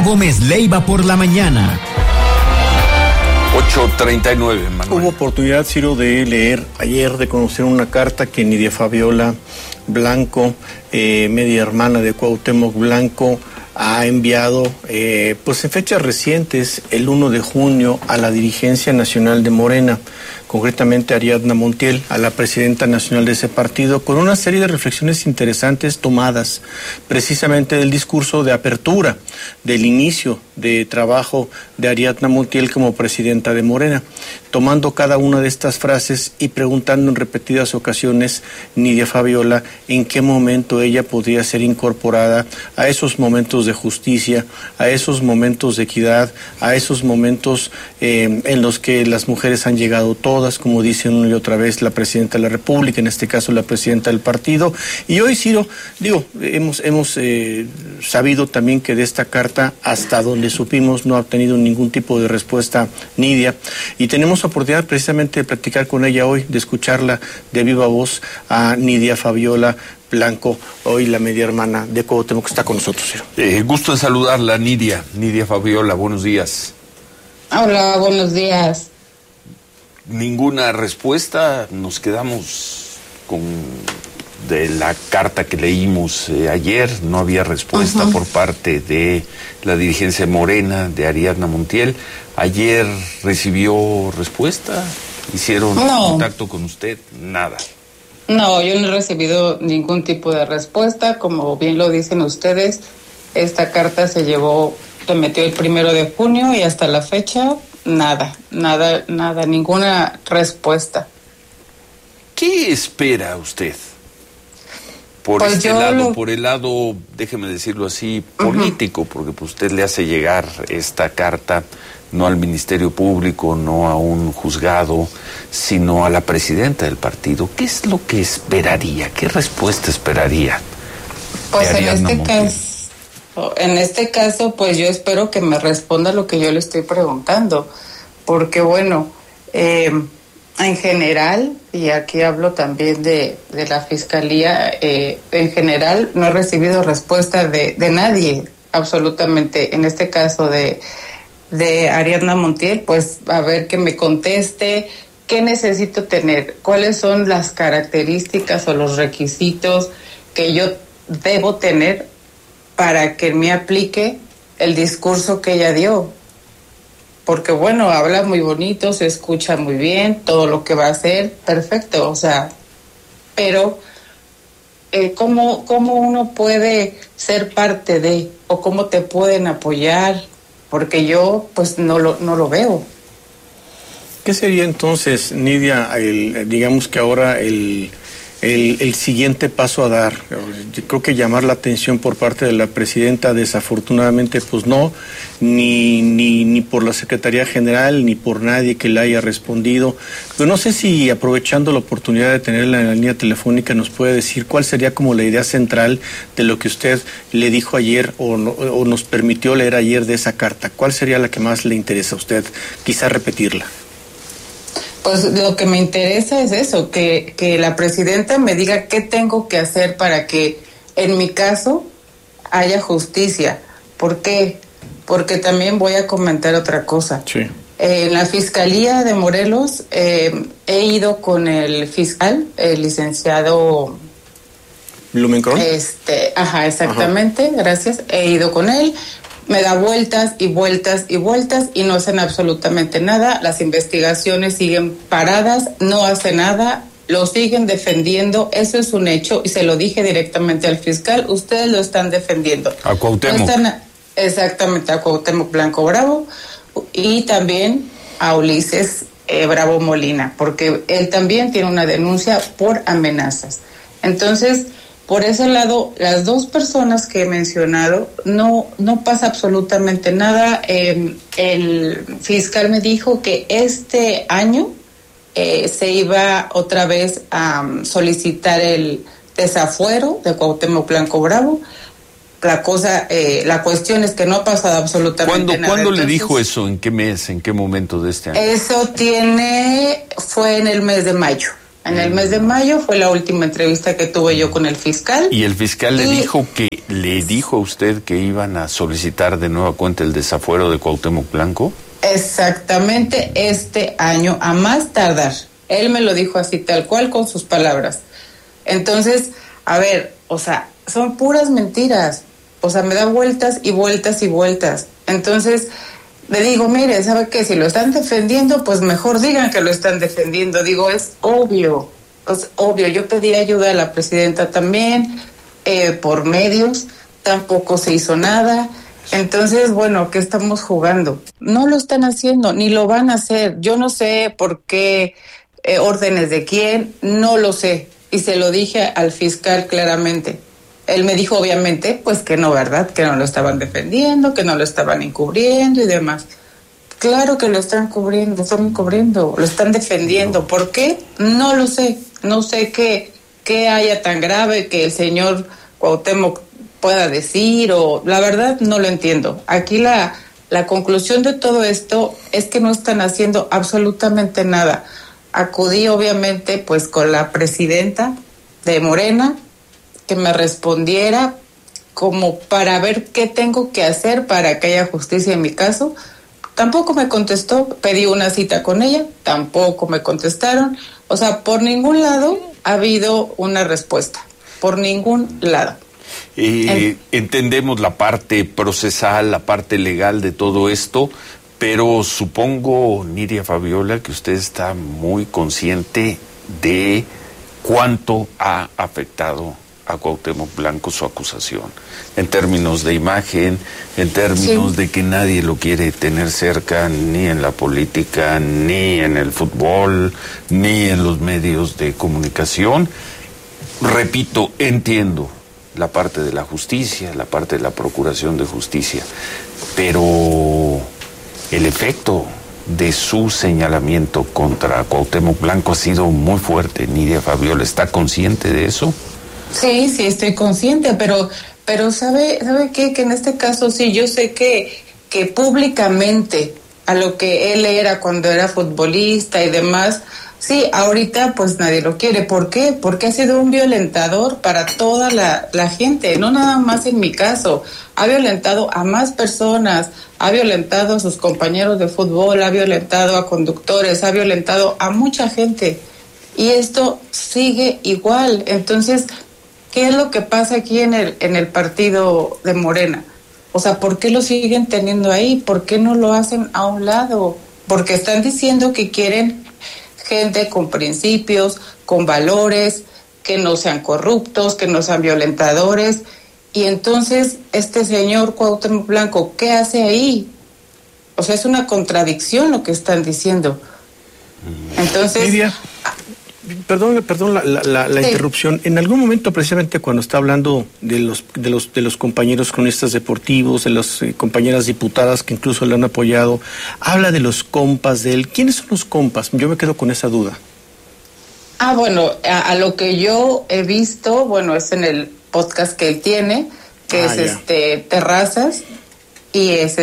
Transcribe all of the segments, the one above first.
Gómez Leiva por la mañana. 8:39, Manuel. Hubo oportunidad, Ciro, de leer ayer, de conocer una carta que Nidia Fabiola Blanco, media hermana de Cuauhtémoc Blanco, ha enviado, pues en fechas recientes, el 1 de junio, a la dirigencia nacional de Morena, concretamente a Ariadna Montiel, a la presidenta nacional de ese partido, con una serie de reflexiones interesantes tomadas precisamente del discurso de apertura, del inicio de trabajo de Ariadna Montiel como presidenta de Morena, tomando cada una de estas frases y preguntando en repetidas ocasiones, Nidia Fabiola, en qué momento ella podría ser incorporada a esos momentos de justicia, a esos momentos de equidad, a esos momentos en los que las mujeres han llegado todas, como dice una y otra vez la presidenta de la República, en este caso la presidenta del partido. Y hoy, Ciro, hemos sabido también que de esta carta, hasta donde supimos, no ha obtenido ningún tipo de respuesta Nidia, y tenemos oportunidad precisamente de platicar con ella hoy, de escucharla de viva voz a Nidia Fabiola Blanco, hoy la media hermana de Cuauhtémoc, que está con nosotros, Ciro. Gusto en saludarla, Nidia Fabiola, buenos días. Hola, buenos días. Ninguna respuesta, nos quedamos con de la carta que leímos ayer, no había respuesta por parte de la dirigencia Morena, de Ariadna Montiel. Ayer recibió respuesta, hicieron contacto con usted, nada. No, yo no he recibido ningún tipo de respuesta, como bien lo dicen ustedes, esta carta se metió el 1 de junio y hasta la fecha, nada, ninguna respuesta. ¿Qué espera usted? Por el lado, déjeme decirlo así, político, porque pues, usted le hace llegar esta carta no al Ministerio Público, no a un juzgado, sino a la presidenta del partido. ¿Qué es lo que esperaría? ¿Qué respuesta esperaría? Pues en este caso, pues yo espero que me responda lo que yo le estoy preguntando, porque bueno, en general, y aquí hablo también de la Fiscalía, en general no he recibido respuesta de nadie, absolutamente. En este caso de Ariadna Montiel, pues a ver que me conteste qué necesito tener, cuáles son las características o los requisitos que yo debo tener para que me aplique el discurso que ella dio. Porque bueno, habla muy bonito, se escucha muy bien, todo lo que va a hacer, perfecto, o sea, pero ¿cómo uno puede ser parte de, o cómo te pueden apoyar? Porque yo pues no lo veo. ¿Qué sería entonces, Nidia, digamos que ahora el siguiente paso a dar? Yo creo que llamar la atención por parte de la presidenta, desafortunadamente, pues no, ni por la Secretaría General, ni por nadie que le haya respondido. Pero no sé si, aprovechando la oportunidad de tenerla en la línea telefónica, nos puede decir cuál sería como la idea central de lo que usted le dijo ayer o nos permitió leer ayer de esa carta. ¿Cuál sería la que más le interesa a usted? Quizá repetirla. Pues lo que me interesa es eso, que la presidenta me diga qué tengo que hacer para que en mi caso haya justicia. ¿Por qué? Porque también voy a comentar otra cosa. Sí. En la Fiscalía de Morelos he ido con el fiscal, el licenciado Blumenkron. Exactamente, gracias. He ido con él. Me da vueltas y vueltas y vueltas y no hacen absolutamente nada. Las investigaciones siguen paradas, no hace nada, lo siguen defendiendo. Eso es un hecho y se lo dije directamente al fiscal. Ustedes lo están defendiendo. A Cuauhtémoc. Exactamente, a Cuauhtémoc Blanco Bravo y también a Ulises Bravo Molina, porque él también tiene una denuncia por amenazas. Entonces, por ese lado, las dos personas que he mencionado, no pasa absolutamente nada. El fiscal me dijo que este año se iba otra vez a solicitar el desafuero de Cuauhtémoc Blanco Bravo. La cuestión es que no ha pasado absolutamente nada. ¿Cuándo le dijo eso? ¿En qué mes? ¿En qué momento de este año? Eso fue en el mes de mayo. En el mes de mayo fue la última entrevista que tuve yo con el fiscal. ¿Y el fiscal le dijo a usted que iban a solicitar de nueva cuenta el desafuero de Cuauhtémoc Blanco? Exactamente este año, a más tardar. Él me lo dijo así, tal cual, con sus palabras. Entonces, a ver, o sea, son puras mentiras. O sea, me da vueltas y vueltas y vueltas. Entonces, le digo, mire, ¿sabe qué? Si lo están defendiendo, pues mejor digan que lo están defendiendo. Digo, es obvio. Yo pedí ayuda a la presidenta también, por medios, tampoco se hizo nada. Entonces, bueno, ¿qué estamos jugando? No lo están haciendo, ni lo van a hacer. Yo no sé por qué, órdenes de quién, no lo sé. Y se lo dije al fiscal claramente. Él me dijo, obviamente, pues que no, ¿verdad? Que no lo estaban defendiendo, que no lo estaban encubriendo y demás. Claro que lo están encubriendo, lo están defendiendo. ¿Por qué? No lo sé. No sé qué haya tan grave que el señor Cuauhtémoc pueda decir, o la verdad no lo entiendo. Aquí la conclusión de todo esto es que no están haciendo absolutamente nada. Acudí, obviamente, pues con la presidenta de Morena, que me respondiera como para ver qué tengo que hacer para que haya justicia en mi caso. Tampoco me contestó, pedí una cita con ella, tampoco me contestaron. O sea, por ningún lado ha habido una respuesta, por ningún lado. Entendemos la parte procesal, la parte legal de todo esto, pero supongo, Nidia Fabiola, que usted está muy consciente de cuánto ha afectado a Cuauhtémoc Blanco su acusación, en términos de imagen, en términos de que nadie lo quiere tener cerca, ni en la política, ni en el fútbol, ni en los medios de comunicación. Repito, entiendo la parte de la justicia, la parte de la procuración de justicia, pero el efecto de su señalamiento contra Cuauhtémoc Blanco ha sido muy fuerte. Nidia Fabiola, ¿está consciente de eso? Sí, estoy consciente, pero ¿sabe qué? Que en este caso sí, yo sé que públicamente a lo que él era cuando era futbolista y demás, sí, ahorita pues nadie lo quiere. ¿Por qué? Porque ha sido un violentador para toda la gente, no nada más en mi caso. Ha violentado a más personas, ha violentado a sus compañeros de fútbol, ha violentado a conductores, ha violentado a mucha gente. Y esto sigue igual. Entonces, ¿qué es lo que pasa aquí en el partido de Morena? O sea, ¿por qué lo siguen teniendo ahí? ¿Por qué no lo hacen a un lado? Porque están diciendo que quieren gente con principios, con valores, que no sean corruptos, que no sean violentadores. Y entonces, este señor Cuauhtémoc Blanco, ¿qué hace ahí? O sea, es una contradicción lo que están diciendo. Entonces... Nidia, perdón la interrupción. En algún momento, precisamente cuando está hablando de los compañeros cronistas deportivos, de las compañeras diputadas que incluso le han apoyado, habla de los compas de él. ¿Quiénes son los compas? Yo me quedo con esa duda. Bueno, a lo que yo he visto, bueno, es en el podcast que él tiene, que es Terrazas, y es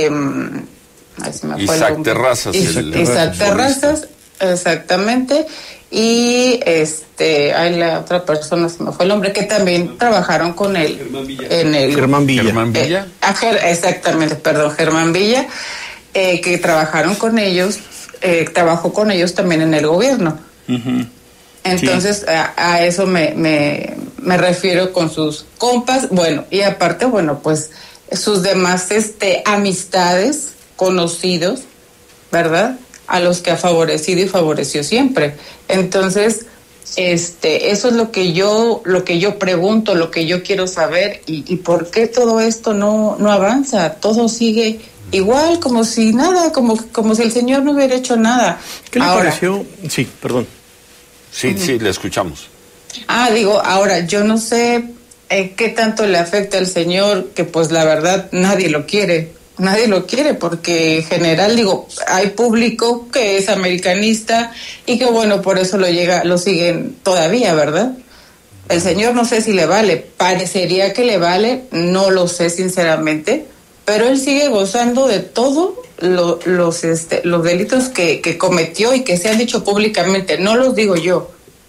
Isaac Terrazas. Isaac Terrazas, exactamente. Y la otra persona, se me fue el nombre, que también trabajaron con él. Germán Villa. Exactamente, perdón, Germán Villa, que trabajaron con ellos, trabajó con ellos también en el gobierno. Uh-huh. Entonces, sí. a eso me refiero con sus compas. Bueno, y aparte, bueno, pues sus demás amistades, conocidos, ¿verdad?, a los que ha favorecido y favoreció siempre. Entonces, eso es lo que yo pregunto, lo que yo quiero saber, y por qué todo esto no avanza, todo sigue igual, como si nada, como si el señor no hubiera hecho nada. ¿Qué le pareció? Sí, perdón. Sí, le escuchamos. Ahora, yo no sé qué tanto le afecta al señor, que pues la verdad nadie lo quiere, porque en general, hay público que es americanista y que bueno, por eso lo siguen todavía, ¿verdad? El señor no sé si le vale, parecería que le vale, no lo sé sinceramente, pero él sigue gozando de todo los delitos que cometió y que se han dicho públicamente, no los digo yo,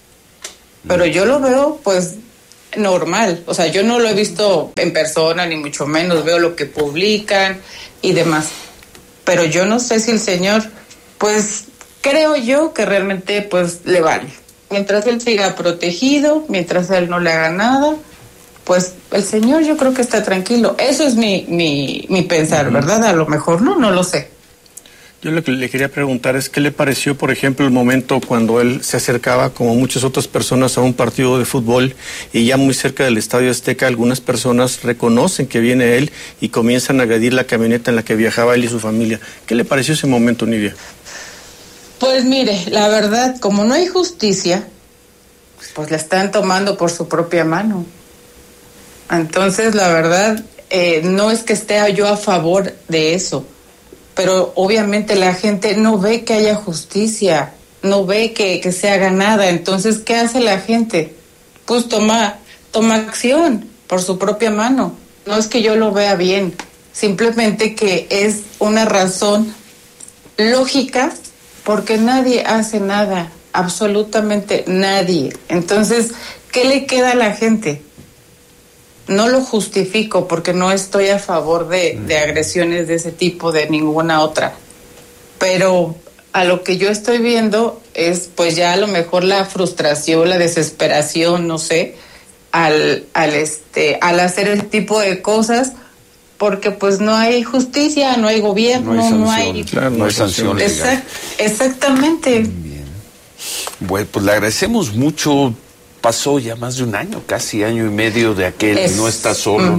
pero yo lo veo pues normal, o sea, yo no lo he visto en persona ni mucho menos, veo lo que publican y demás, pero yo no sé si el señor, pues creo yo que realmente pues le vale, mientras él siga protegido, mientras él no le haga nada, pues el señor yo creo que está tranquilo, eso es mi pensar, ¿verdad? A lo mejor no lo sé. Yo lo que le quería preguntar es qué le pareció, por ejemplo, el momento cuando él se acercaba, como muchas otras personas, a un partido de fútbol y ya muy cerca del Estadio Azteca, algunas personas reconocen que viene él y comienzan a agredir la camioneta en la que viajaba él y su familia. ¿Qué le pareció ese momento, Nidia? Pues mire, la verdad, como no hay justicia, pues la están tomando por su propia mano. Entonces, la verdad, no es que esté yo a favor de eso. Pero obviamente la gente no ve que haya justicia, no ve que se haga nada. Entonces, ¿qué hace la gente? Pues toma acción por su propia mano. No es que yo lo vea bien, simplemente que es una razón lógica porque nadie hace nada, absolutamente nadie. Entonces, ¿qué le queda a la gente? No lo justifico porque no estoy a favor de agresiones de ese tipo, de ninguna otra. Pero a lo que yo estoy viendo es pues ya a lo mejor la frustración, la desesperación, no sé, al hacer ese tipo de cosas, porque pues no hay justicia, no hay gobierno, no hay sanción legal. Exactamente. Bien. Bueno, pues le agradecemos mucho. Pasó ya más de un año, casi año y medio de aquel no está solo,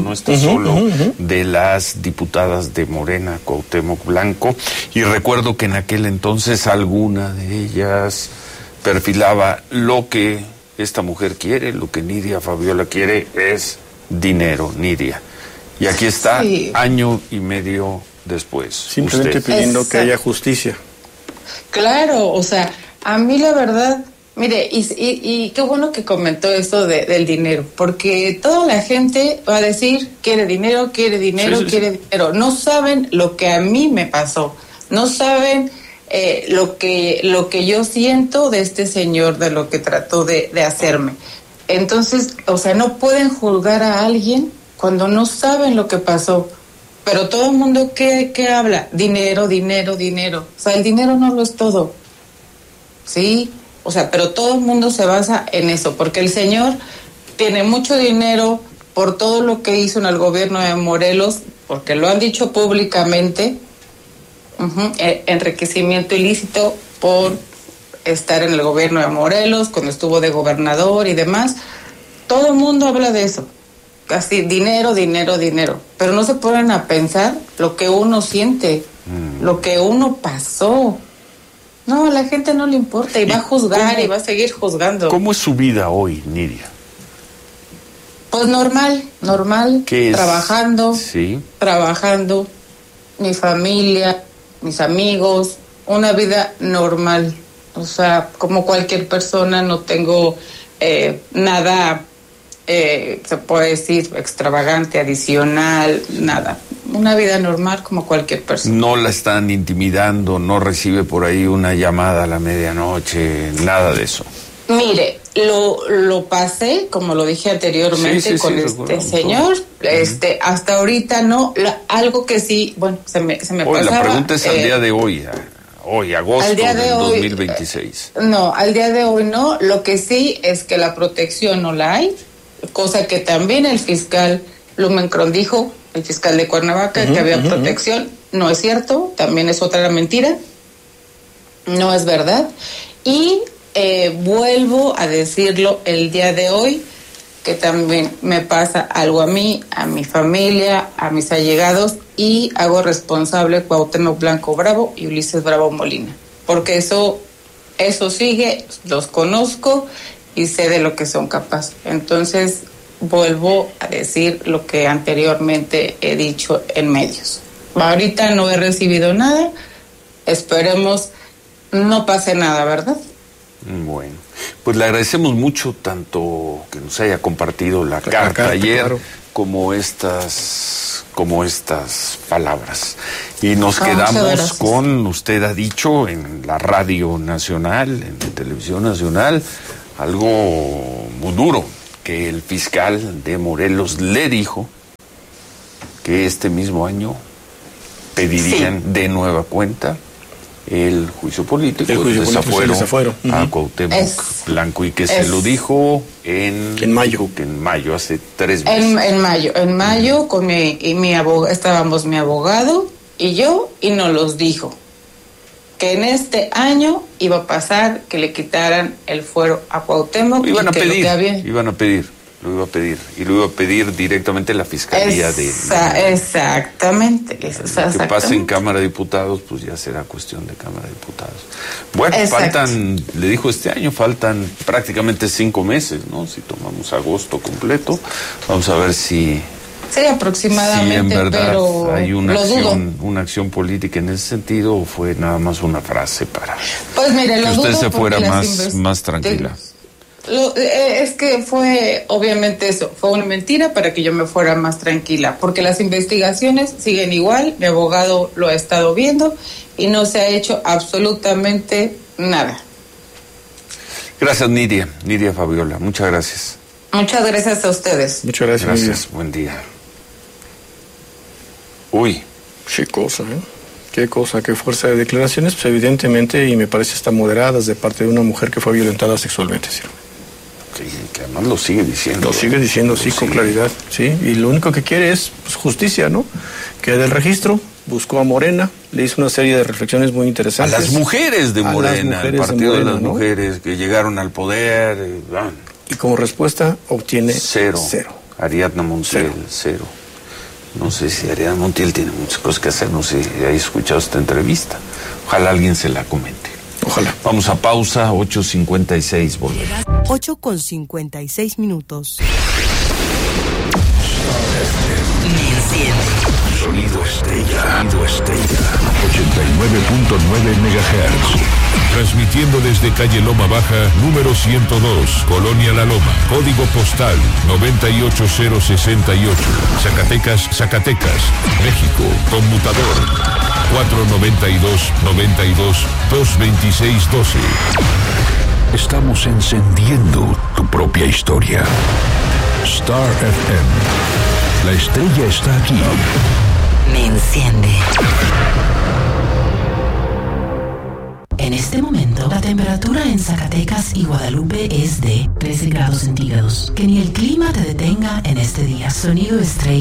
de las diputadas de Morena, Cuauhtémoc Blanco, y recuerdo que en aquel entonces alguna de ellas perfilaba lo que esta mujer quiere, lo que Nidia Fabiola quiere es dinero, Nidia. Y aquí está, año y medio después. Simplemente pidiendo que haya justicia. Claro, o sea, a mí la verdad... Mire, y qué bueno que comentó esto del dinero, porque toda la gente va a decir, quiere dinero, dinero. No saben lo que a mí me pasó, no saben lo que yo siento de este señor, de lo que trató de hacerme. Entonces, o sea, no pueden juzgar a alguien cuando no saben lo que pasó. Pero todo el mundo, ¿qué habla? Dinero. O sea, el dinero no lo es todo, ¿sí? O sea, pero todo el mundo se basa en eso, porque el señor tiene mucho dinero por todo lo que hizo en el gobierno de Morelos, porque lo han dicho públicamente, enriquecimiento ilícito por estar en el gobierno de Morelos, cuando estuvo de gobernador y demás. Todo el mundo habla de eso, así, dinero, pero no se ponen a pensar lo que uno siente, lo que uno pasó. No, a la gente no le importa y va a juzgar y va a seguir juzgando. ¿Cómo es su vida hoy, Nidia? Pues normal, trabajando, mi familia, mis amigos, una vida normal. O sea, como cualquier persona, no tengo nada, se puede decir, extravagante, adicional, nada. Una vida normal como cualquier persona. No la están intimidando, no recibe por ahí una llamada a la medianoche, nada de eso. Mire, lo pasé, como lo dije anteriormente, con este señor, hasta ahorita no, algo que sí, bueno, se me pasaba. La pregunta es al día de hoy, agosto del 2026. No, al día de hoy no, lo que sí es que la protección no la hay, cosa que también el fiscal Blumenkron dijo, el fiscal de Cuernavaca, que había protección. No es cierto, también es otra mentira, no es verdad. Y vuelvo a decirlo el día de hoy, que también me pasa algo a mí, a mi familia, a mis allegados, y hago responsable Cuauhtémoc Blanco Bravo y Ulises Bravo Molina, porque eso sigue, los conozco y sé de lo que son capaces. Entonces, vuelvo a decir lo que anteriormente he dicho en medios. Ahorita no he recibido nada, esperemos no pase nada, ¿verdad? Bueno, pues le agradecemos mucho tanto que nos haya compartido la carta ayer, claro, como estas palabras. Y nos quedamos con, usted ha dicho, en la Radio Nacional, en la Televisión Nacional, algo muy duro, que el fiscal de Morelos le dijo que este mismo año pedirían de nueva cuenta el juicio político, el desafuero a Cuauhtémoc Blanco, y que se lo dijo en mayo, hace 3 meses. En mayo con mi abogado, estábamos mi abogado y yo, y nos los dijo que en este año iba a pasar que le quitaran el fuero a Cuauhtémoc. Lo iba a pedir directamente la Fiscalía Exactamente. Que pase en Cámara de Diputados, pues ya será cuestión de Cámara de Diputados. Bueno, le dijo este año, faltan prácticamente 5 meses, ¿no? Si tomamos agosto completo, vamos a ver si... Sí, aproximadamente, en verdad pero hay una acción política en ese sentido, o fue nada más una frase para que usted se fuera más tranquila. Es que fue, obviamente eso, fue una mentira para que yo me fuera más tranquila, porque las investigaciones siguen igual, mi abogado lo ha estado viendo y no se ha hecho absolutamente nada. Gracias, Nidia Fabiola, muchas gracias. Muchas gracias a ustedes. Muchas gracias. Gracias, buen día. Uy. Qué cosa, Qué cosa, qué fuerza de declaraciones, pues evidentemente, y me parece hasta moderadas de parte de una mujer que fue violentada sexualmente, ¿sí? Sí, que además lo sigue diciendo. Con claridad, sí. Y lo único que quiere es justicia, ¿no? Que del registro buscó a Morena, le hizo una serie de reflexiones muy interesantes. A las mujeres de Morena, el partido de las mujeres que llegaron al poder. Y como respuesta obtiene cero. Ariadna Montiel, cero. No sé si Ariadna Montiel tiene muchas cosas que hacer, no sé si ha escuchado esta entrevista. Ojalá alguien se la comente. Ojalá. Vamos a pausa, 8:56, volvemos. 8:56. Sonido Estrella. 89.9 MHz. Transmitiendo desde calle Loma Baja, número 102, Colonia La Loma, código postal 98068, Zacatecas, México, conmutador 492-92-226-12. Estamos encendiendo tu propia historia. Star FM. La estrella está aquí. Me enciende. En este momento, la temperatura en Zacatecas y Guadalupe es de 13 grados centígrados. Que ni el clima te detenga en este día. Sonido Estrella.